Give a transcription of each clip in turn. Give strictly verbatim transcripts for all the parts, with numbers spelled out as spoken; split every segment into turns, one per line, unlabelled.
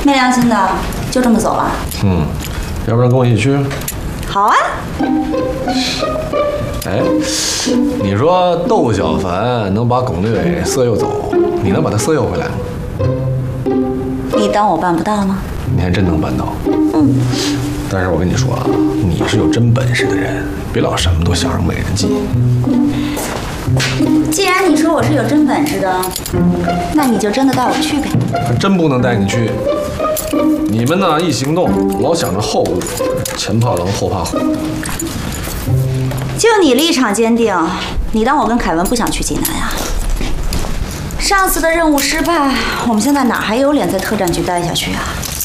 没良心的，就这么走了？
嗯，要不然跟我一起去？
好啊。
哎，你说窦小凡能把巩立伟色诱走，你能把他色诱回来吗？
你当我办不到吗？
你还真能办到。嗯。但是我跟你说啊，你是有真本事的人，别老什么都想着美人计。
既然你说我是有真本事的，那你就真的带我去呗。
还真不能带你去。你们呢，一行动老想着后路，前怕狼后怕虎。
就你立场坚定，你当我跟凯文不想去济南呀？上次的任务失败，我们现在哪还有脸在特战局待下去啊？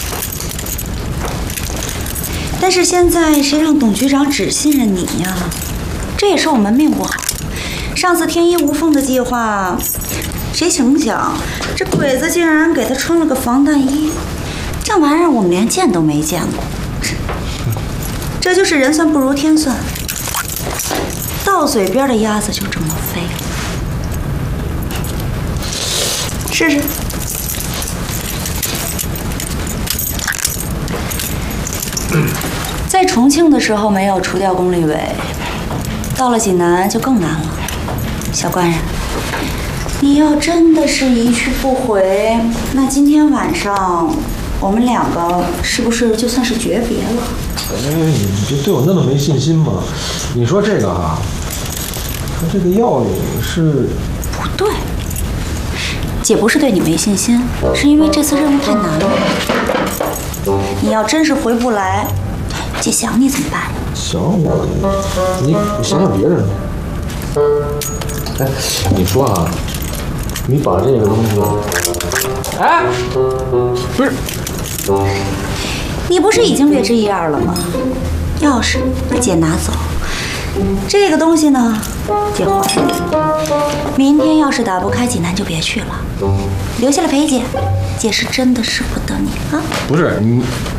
但是现在谁让董局长只信任你呀？这也是我们命不好。上次天衣无缝的计划，谁成想这鬼子竟然给他穿了个防弹衣，这玩意儿我们连见都没见过。这就是人算不如天算，到嘴边的鸭子就这么飞。试试。在重庆的时候没有除掉龚立伟，到了济南就更难了。小官人，你要真的是一去不回，那今天晚上我们两个是不是就算是诀别了？
哎，你就对我那么没信心吗？你说这个哈，说这个药引是
不对，姐不是对你没信心，是因为这次任务太难了。你要真是回不来，姐想你怎么办？
想我，你你想想别人。哎，你说啊，你把这个东西，哎，不是，
你不是已经略知一二了吗？钥匙姐拿走，这个东西呢，姐还。明天要是打不开济南就别去了，留下来陪姐。姐是真的舍不得你啊！
不是你，